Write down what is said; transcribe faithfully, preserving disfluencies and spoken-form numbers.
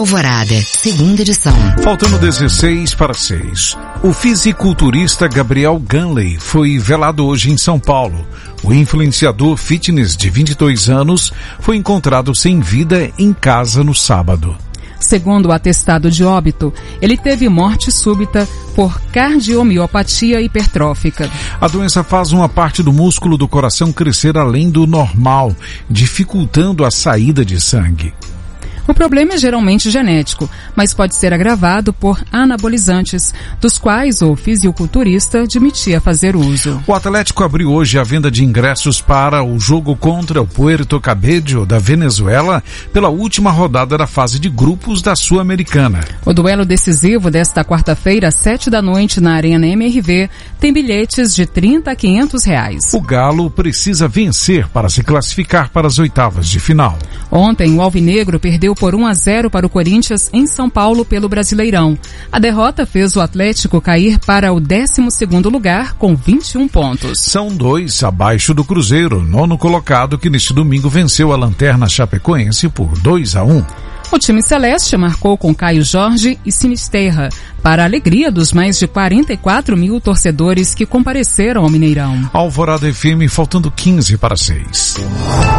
Alvorada, segunda edição. Faltando dezesseis para seis. O fisiculturista Gabriel Ganley foi velado hoje em São Paulo. O influenciador fitness de vinte e dois anos foi encontrado sem vida em casa no sábado. Segundo o atestado de óbito, ele teve morte súbita por cardiomiopatia hipertrófica. A doença faz uma parte do músculo do coração crescer além do normal, dificultando a saída de sangue. O problema é geralmente genético, mas pode ser agravado por anabolizantes, dos quais o fisiculturista admitia fazer uso. O Atlético abriu hoje a venda de ingressos para o jogo contra o Puerto Cabello da Venezuela pela última rodada da fase de grupos da Sul-Americana. O duelo decisivo desta quarta-feira, às sete da noite, na Arena M R V, tem bilhetes de trinta a quinhentos reais. O Galo precisa vencer para se classificar para as oitavas de final. Ontem, o Alvinegro perdeu por um a zero para o Corinthians em São Paulo pelo Brasileirão. A derrota fez o Atlético cair para o décimo segundo lugar com vinte e um pontos. São dois abaixo do Cruzeiro, nono colocado, que neste domingo venceu a Lanterna Chapecoense por dois a um. O time celeste marcou com Caio Jorge e Sinisterra, para a alegria dos mais de quarenta e quatro mil torcedores que compareceram ao Mineirão. Alvorada F M, faltando quinze para seis.